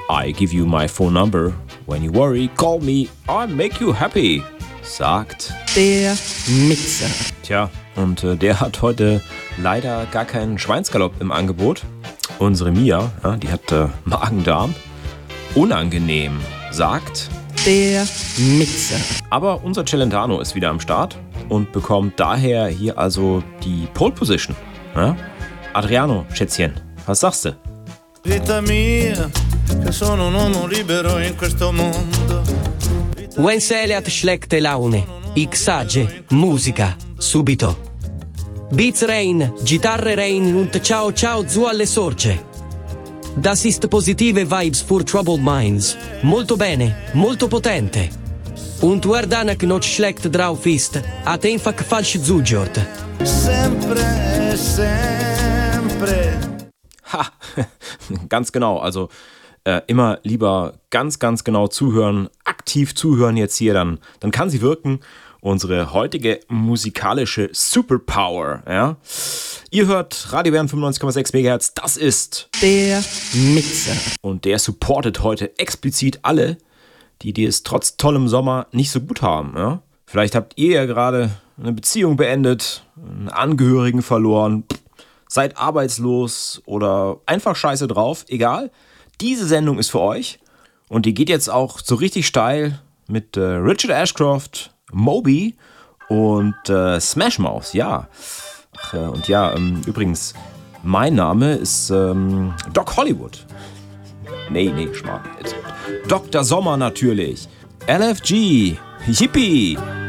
I give you my phone number. When you worry, call me. I'll make you happy, sagt der Mixer. Tja, und der hat heute leider gar keinen Schweinsgalopp im Angebot. Unsere Mia, ja, die hat Magen-Darm. Unangenehm, sagt der Mixer. Aber unser Celentano ist wieder am Start und bekommt daher hier also die Pole Position. Ja? Adriano, Schätzchen, was sagst du? Vita mia, che sono un uomo libero in questo mondo. When Seliat schlägt Laune, ich sage Musica, subito. Beats rein, Gitarre rein und ciao ciao zu alle sorge. Das ist positive Vibes for troubled minds. Molto bene, molto potente. Und wer dann noch schlecht drauf ist, hat einfach falsch zugehört. Sempre, sempre. Ha, ganz genau. Also immer lieber ganz genau zuhören, aktiv zuhören jetzt hier, dann kann sie wirken. Unsere heutige musikalische Superpower. Ja? Ihr hört Radio Bern 95,6 MHz, das ist der Mixer. Und der supportet heute explizit alle, die es trotz tollem Sommer nicht so gut haben. Ja? Vielleicht habt ihr ja gerade eine Beziehung beendet, einen Angehörigen verloren, seid arbeitslos oder einfach scheiße drauf, egal. Diese Sendung ist für euch und die geht jetzt auch so richtig steil mit Richard Ashcroft, Moby und Smash Mouth, ja. Und ja, übrigens, mein Name ist Doc Hollywood. Nee, Schmarrn. Dr. Sommer natürlich. LFG, Yippie.